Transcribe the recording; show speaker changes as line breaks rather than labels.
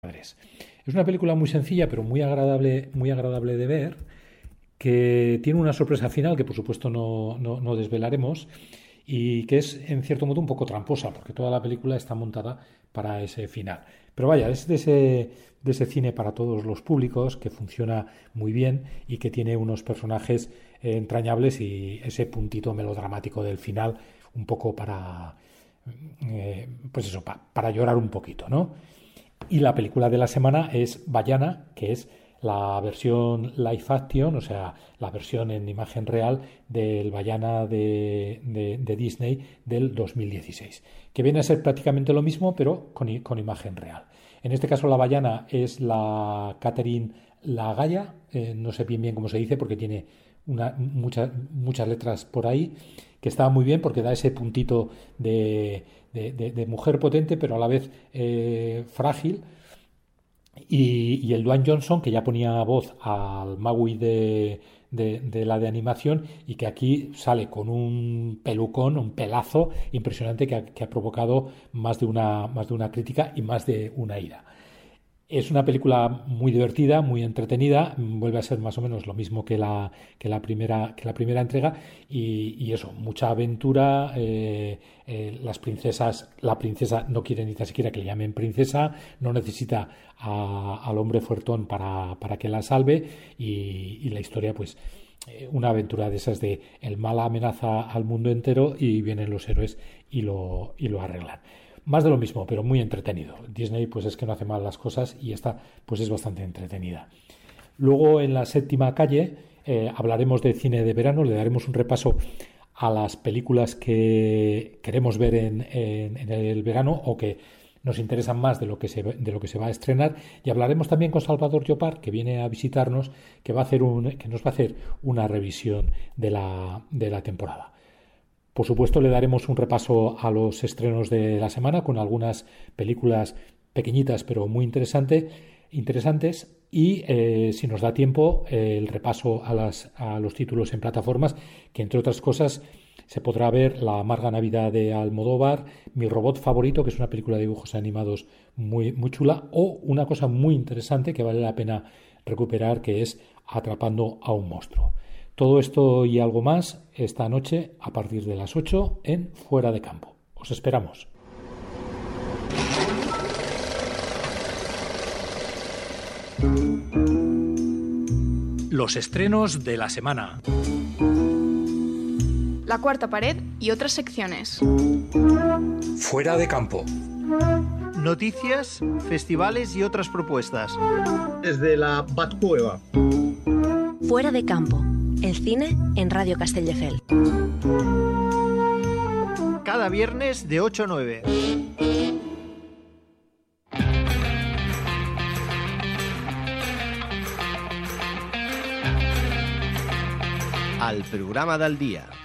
padres. Es una película muy sencilla, pero muy agradable de ver, que tiene una sorpresa final que por supuesto no desvelaremos y que es en cierto modo un poco tramposa, porque toda la película está montada para ese final. Pero vaya, es de ese cine para todos los públicos, que funciona muy bien y que tiene unos personajes entrañables y ese puntito melodramático del final, un poco pues eso, para llorar un poquito, ¿no? Y la película de la semana es Vaiana, que es la versión live action, o sea, la versión en imagen real del Vaiana de Disney del 2016, que viene a ser prácticamente lo mismo, pero con imagen real. En este caso la Vaiana es la Catherine Lagaya, no sé bien cómo se dice porque tiene muchas letras por ahí, que está muy bien porque da ese puntito de mujer potente, pero a la vez frágil. Y el Dwayne Johnson, que ya ponía voz al Maui de la de animación y que aquí sale con un pelucón, un pelazo impresionante que ha provocado más de una crítica y más de una ira. Es una película muy divertida, muy entretenida, vuelve a ser más o menos lo mismo que la primera entrega y eso, mucha aventura, las princesas, la princesa no quiere ni tan siquiera que le llamen princesa, no necesita al hombre fuertón para que la salve y la historia pues una aventura de esas de el mal amenaza al mundo entero y vienen los héroes y lo arreglan. Más de lo mismo, pero muy entretenido. Disney pues es que no hace mal las cosas y esta pues es bastante entretenida. Luego en la séptima calle hablaremos de cine de verano, le daremos un repaso a las películas que queremos ver en el verano o que nos interesan más de lo que se va a estrenar y hablaremos también con Salvador Llopart, que viene a visitarnos, que nos va a hacer una revisión de la temporada. Por supuesto, le daremos un repaso a los estrenos de la semana con algunas películas pequeñitas pero muy interesantes y, si nos da tiempo, el repaso a los títulos en plataformas, que entre otras cosas se podrá ver La amarga Navidad de Almodóvar, Mi robot favorito, que es una película de dibujos animados muy, muy chula, o una cosa muy interesante que vale la pena recuperar, que es Atrapando a un monstruo. Todo esto y algo más esta noche a partir de las 8 en Fuera de Campo. Os esperamos. Los estrenos de la semana.
La cuarta pared y otras secciones.
Fuera de Campo.
Noticias, festivales y otras propuestas.
Desde la Batcueva.
Fuera de Campo. El cine en Radio Castelldefels.
Cada viernes de 8 a 9. Al programa del dia.